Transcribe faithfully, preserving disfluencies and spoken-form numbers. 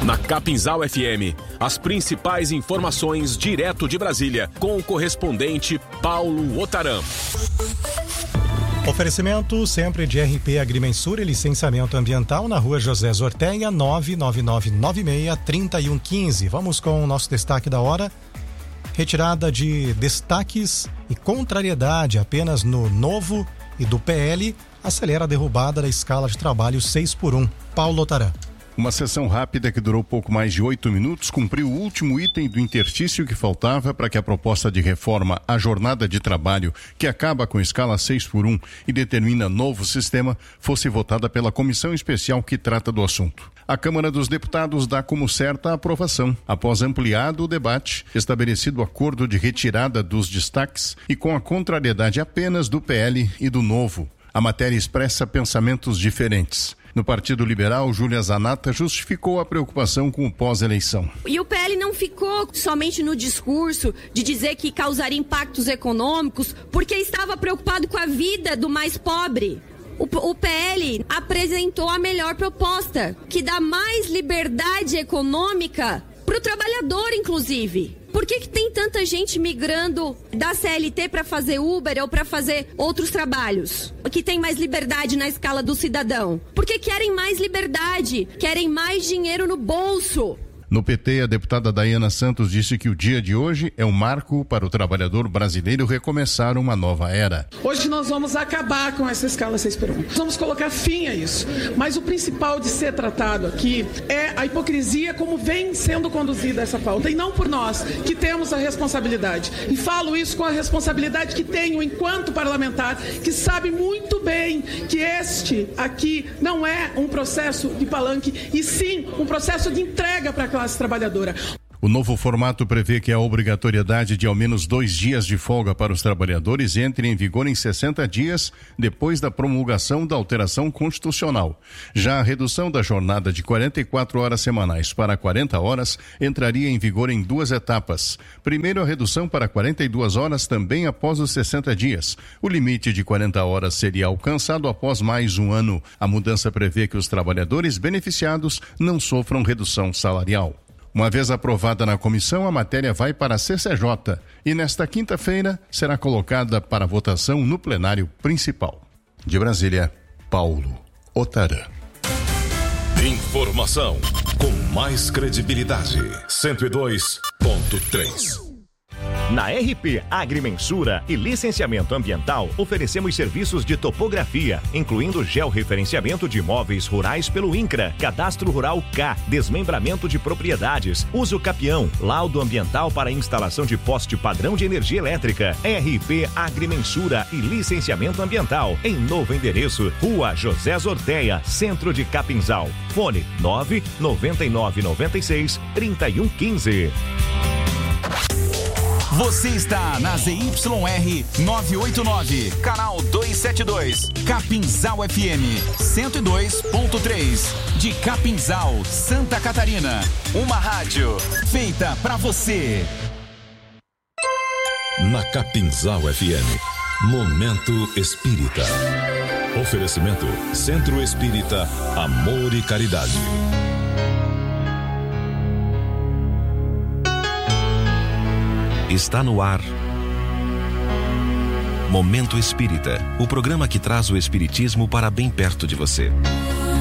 Na Capinzal F M, as principais informações direto de Brasília, com o correspondente Paulo Otaram. Oferecimento sempre de R P Agrimensura e licenciamento ambiental na rua José Zorteia, nove nove nove nove seis, três um um cinco. Vamos com o nosso destaque da hora. Retirada de destaques e contrariedade apenas no Novo e do P L acelera a derrubada da escala de trabalho seis por um. Paulo Otaram. Uma sessão rápida que durou pouco mais de oito minutos cumpriu o último item do interstício que faltava para que a proposta de reforma à jornada de trabalho, que acaba com escala seis por um e determina novo sistema, fosse votada pela comissão especial que trata do assunto. A Câmara dos Deputados dá como certa a aprovação, após ampliado o debate, estabelecido acordo de retirada dos destaques e com a contrariedade apenas do P L e do Novo. A matéria expressa pensamentos diferentes. No Partido Liberal, Júlia Zanata justificou a preocupação com o pós-eleição. E o P L não ficou somente no discurso de dizer que causaria impactos econômicos, porque estava preocupado com a vida do mais pobre. O, o P L apresentou a melhor proposta, que dá mais liberdade econômica para o trabalhador, inclusive. Por que que tem tanta gente migrando da C L T para fazer Uber ou para fazer outros trabalhos? Que tem mais liberdade na escala do cidadão? Porque querem mais liberdade, querem mais dinheiro no bolso. No P T, a deputada Daiana Santos disse que o dia de hoje é um marco para o trabalhador brasileiro recomeçar uma nova era. Hoje nós vamos acabar com essa escala seis por um. Vamos colocar fim a isso. Mas o principal de ser tratado aqui é a hipocrisia como vem sendo conduzida essa pauta. E não por nós, que temos a responsabilidade. E falo isso com a responsabilidade que tenho enquanto parlamentar, que sabe muito bem que este aqui não é um processo de palanque, e sim um processo de entrega para a classe trabalhadora. O novo formato prevê que a obrigatoriedade de ao menos dois dias de folga para os trabalhadores entre em vigor em sessenta dias depois da promulgação da alteração constitucional. Já a redução da jornada de quarenta e quatro horas semanais para quarenta horas entraria em vigor em duas etapas. Primeiro, a redução para quarenta e duas horas também após os sessenta dias. O limite de quarenta horas seria alcançado após mais um ano. A mudança prevê que os trabalhadores beneficiados não sofram redução salarial. Uma vez aprovada na comissão, a matéria vai para a C C J e nesta quinta-feira será colocada para votação no plenário principal. De Brasília, Paulo Otaram. Informação com mais credibilidade. cento e dois ponto três. Na R P Agrimensura e Licenciamento Ambiental, oferecemos serviços de topografia, incluindo georreferenciamento de imóveis rurais pelo INCRA, Cadastro Rural K, desmembramento de propriedades, uso capião, laudo ambiental para instalação de poste padrão de energia elétrica. R P Agrimensura e Licenciamento Ambiental, em novo endereço, Rua José Zorteia, Centro de Capinzal. Fone nove nove nove nove seis, três um um cinco. Você está na Z Y R novecentos e oitenta e nove, canal duzentos e setenta e dois, Capinzal F M cento e dois ponto três, de Capinzal, Santa Catarina. Uma rádio feita pra você. Na Capinzal F M, Momento Espírita. Oferecimento Centro Espírita Amor e Caridade. Está no ar Momento Espírita, o programa que traz o espiritismo para bem perto de você.